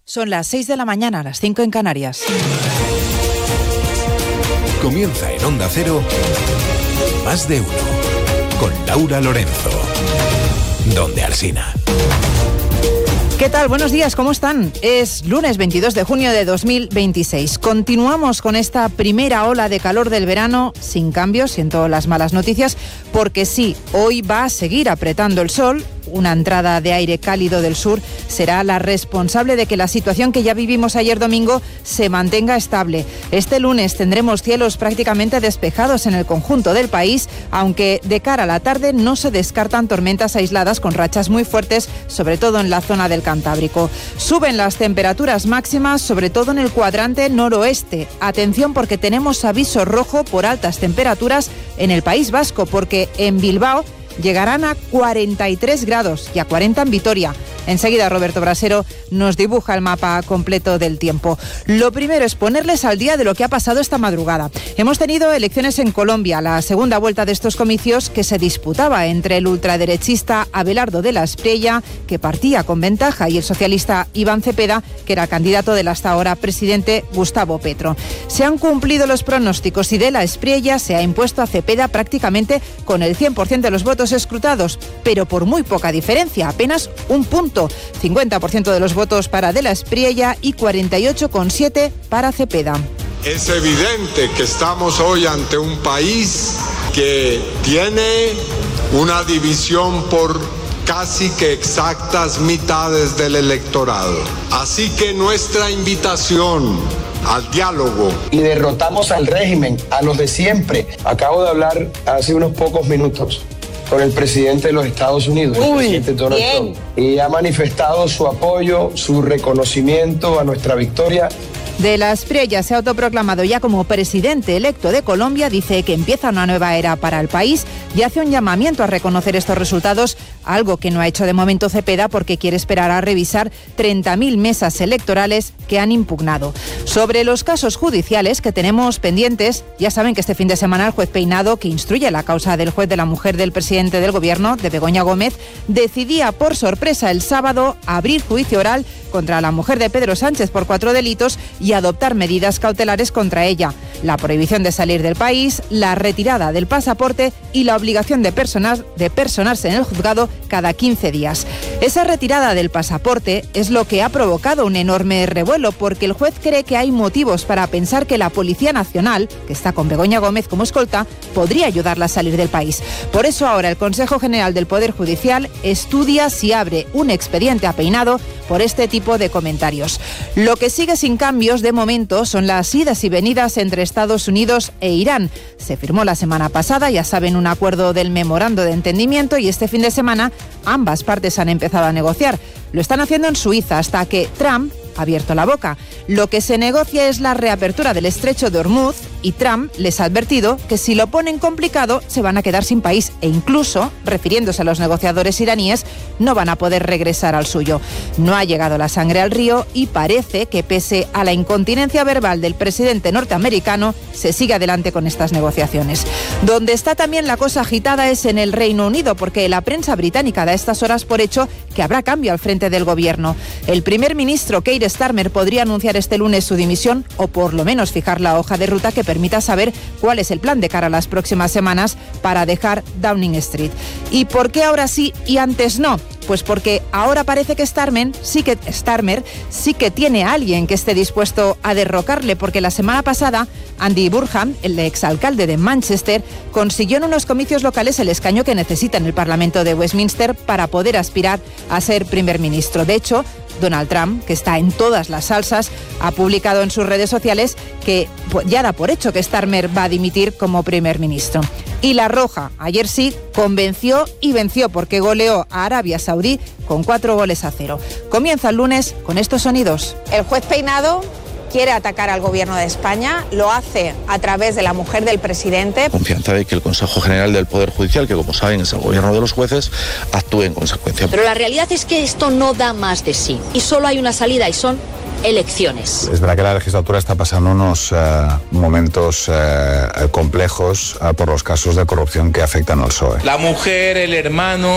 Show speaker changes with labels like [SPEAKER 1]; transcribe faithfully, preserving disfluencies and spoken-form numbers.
[SPEAKER 1] Son las seis de la mañana, las cinco en Canarias.
[SPEAKER 2] Comienza en Onda Cero, Más de Uno, con Laura Lorenzo. Donde Alsina.
[SPEAKER 1] ¿Qué tal? Buenos días, ¿cómo están? Es lunes veintidós de junio de dos mil veintiséis. Continuamos con esta primera ola de calor del verano, sin cambios, siento las malas noticias, porque sí, hoy va a seguir apretando el sol. Una entrada de aire cálido del sur será la responsable de que la situación que ya vivimos ayer domingo se mantenga estable. Este lunes tendremos cielos prácticamente despejados en el conjunto del país, aunque de cara a la tarde no se descartan tormentas aisladas con rachas muy fuertes, sobre todo en la zona del Cantábrico. Suben las temperaturas máximas, sobre todo en el cuadrante noroeste. Atención, porque tenemos aviso rojo por altas temperaturas en el País Vasco, porque en Bilbao llegarán a cuarenta y tres grados y a cuarenta en Vitoria. Enseguida Roberto Brasero nos dibuja el mapa completo del tiempo. Lo primero es ponerles al día de lo que ha pasado esta madrugada. Hemos tenido elecciones en Colombia, la segunda vuelta de estos comicios que se disputaba entre el ultraderechista Abelardo de la Espriella, que partía con ventaja, y el socialista Iván Cepeda, que era candidato del hasta ahora presidente Gustavo Petro. Se han cumplido los pronósticos y de la Espriella se ha impuesto a Cepeda prácticamente con el cien por ciento de los votos escrutados, pero por muy poca diferencia, apenas un punto. cincuenta por ciento de los votos para de la Espriella y cuarenta y ocho coma siete para Cepeda.
[SPEAKER 3] Es evidente que estamos hoy ante un país que tiene una división por casi que exactas mitades del electorado. Así que nuestra invitación al diálogo.
[SPEAKER 4] Y derrotamos al régimen, a los de siempre. Acabo de hablar hace unos pocos minutos con el presidente de los Estados Unidos, Uy, el presidente Donald bien. Trump, y ha manifestado su apoyo, su reconocimiento a nuestra victoria.
[SPEAKER 1] De la Espriella se ha autoproclamado ya como presidente electo de Colombia, dice que empieza una nueva era para el país y hace un llamamiento a reconocer estos resultados, algo que no ha hecho de momento Cepeda porque quiere esperar a revisar treinta mil mesas electorales que han impugnado. Sobre los casos judiciales que tenemos pendientes, ya saben que este fin de semana el juez Peinado, que instruye la causa del juez de la mujer del presidente del gobierno, de Begoña Gómez, decidía por sorpresa el sábado abrir juicio oral contra la mujer de Pedro Sánchez por cuatro delitos y adoptar medidas cautelares contra ella: la prohibición de salir del país, la retirada del pasaporte y la obligación de, personar, de personarse en el juzgado cada quince días. Esa retirada del pasaporte es lo que ha provocado un enorme revuelo, porque el juez cree que hay motivos para pensar que la Policía Nacional, que está con Begoña Gómez como escolta, podría ayudarla a salir del país. Por eso ahora el Consejo General del Poder Judicial estudia si abre un expediente a Peinado por este tipo de comentarios. Lo que sigue sin cambios de momento son las idas y venidas entre Estados Unidos e Irán. Se firmó la semana pasada, ya saben, un acuerdo del memorando de entendimiento, y este fin de semana ambas partes han empezado a negociar. Lo están haciendo en Suiza hasta que Trump ha abierto la boca. Lo que se negocia es la reapertura del estrecho de Hormuz, y Trump les ha advertido que si lo ponen complicado se van a quedar sin país e incluso, refiriéndose a los negociadores iraníes, no van a poder regresar al suyo. No ha llegado la sangre al río y parece que, pese a la incontinencia verbal del presidente norteamericano, se sigue adelante con estas negociaciones. Donde está también la cosa agitada es en el Reino Unido, porque la prensa británica da a estas horas por hecho que habrá cambio al frente del gobierno. El primer ministro Keir Starmer podría anunciar este lunes su dimisión, o por lo menos fijar la hoja de ruta que permita saber cuál es el plan de cara a las próximas semanas para dejar Downing Street. ¿Y por qué ahora sí y antes no? Pues porque ahora parece que Starmer sí que, Starmer sí que tiene a alguien que esté dispuesto a derrocarle, porque la semana pasada Andy Burnham, el exalcalde de Manchester, consiguió en unos comicios locales el escaño que necesita en el Parlamento de Westminster para poder aspirar a ser primer ministro. De hecho, Donald Trump, que está en todas las salsas, ha publicado en sus redes sociales que ya da por hecho que Starmer va a dimitir como primer ministro. Y la Roja, ayer sí, convenció y venció, porque goleó a Arabia Saudí con cuatro goles a cero. Comienza el lunes con estos sonidos.
[SPEAKER 5] El juez Peinado quiere atacar al gobierno de España, lo hace a través de la mujer del presidente.
[SPEAKER 6] Confianza de que el Consejo General del Poder Judicial, que como saben es el gobierno de los jueces, actúe en consecuencia.
[SPEAKER 7] Pero la realidad es que esto no da más de sí y solo hay una salida, y son elecciones.
[SPEAKER 8] Es verdad que la legislatura está pasando unos uh, momentos uh, complejos uh, por los casos de corrupción que afectan al P S O E.
[SPEAKER 9] La mujer, el hermano...